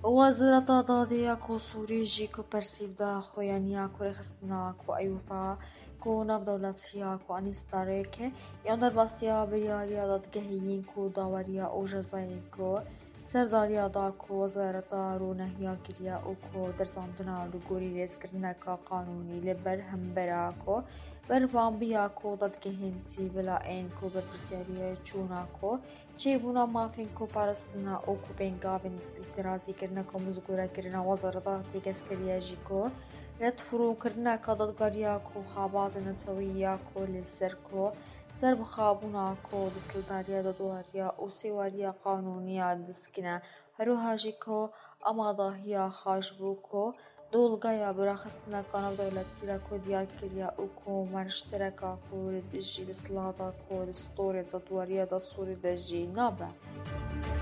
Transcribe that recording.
وزارة دادية كو سوريجي كو برسيفدا خويانيا كو رخصنا كو أيوفا كو ناف دولتيا كو أنيستاريكي ياندر باسيا برياريا داد جهيين كو داوريا أو جزاين كو سرداريا دا كو وزارة رونهيا كريا أو كو درساندنا لغوري ريسكرنا كا قانوني لبر همبرا كو بربامبيا كو داد جهين سيبلا إن كو بربسياريا چونا كو چيبونا مافين كو پارستنا أو كو بينغابين اعتراضي كرنا كو مزغورا كرنا وزارة تيكس كريا جيكو رتفرو كرنا كا دادگاريا كو خابات نتويا كو لسر كو سر بخابونا كو دسلداريا دادواريا أو سيواريا قانونيا دسكنا هرو هاجي كو أما ضاهيا خاجبو كو دولغايا براخستنا كانو دولتيا كو ديار كريا أو كو مرشتركا كو ردجي دسلادا كو دستوري دادواريا دا سوري دجي نابا